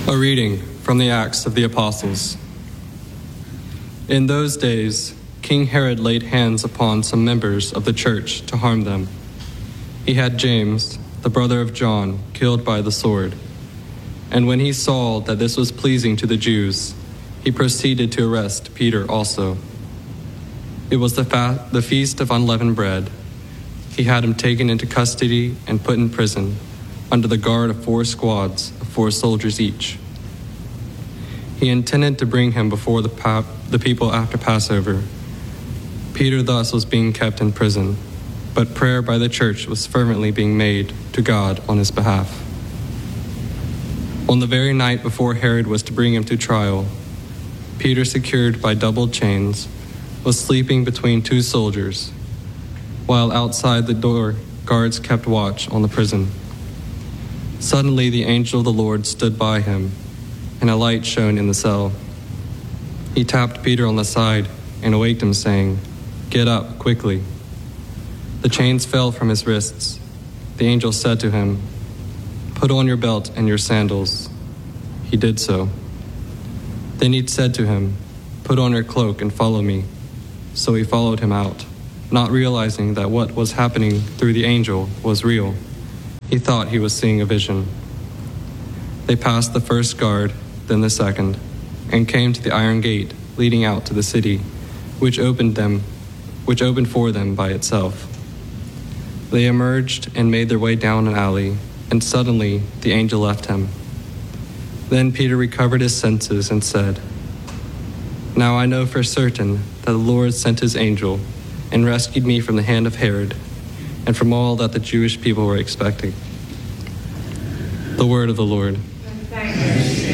A reading from the Acts of the Apostles. In those days, King Herod laid hands upon some members of the church to harm them. He had James, the brother of John, killed by the sword. And when he saw that this was pleasing to the Jews, he proceeded to arrest Peter also. It was the feast of unleavened bread. He had him taken into custody and put in prison, under the guard of 4 squads of 4 soldiers each. He intended to bring him before the people after Passover. Peter thus was being kept in prison, but prayer by the church was fervently being made to God on his behalf. On the very night before Herod was to bring him to trial, Peter, secured by double chains, was sleeping between 2 soldiers, while outside the door guards kept watch on the prison. Suddenly the angel of the Lord stood by him, and a light shone in the cell. He tapped Peter on the side and awaked him, saying, "Get up, quickly." The chains fell from his wrists. The angel said to him, "Put on your belt and your sandals." He did so. Then he said to him, "Put on your cloak and follow me." So he followed him out, not realizing that what was happening through the angel was real. He thought he was seeing a vision. They passed the first guard, then the second, and came to the iron gate leading out to the city, which opened for them by itself. They emerged and made their way down an alley, and suddenly the angel left him. Then Peter recovered his senses and said, "Now I know for certain that the Lord sent his angel and rescued me from the hand of Herod and from all that the Jewish people were expecting." The word of the Lord. Thanks.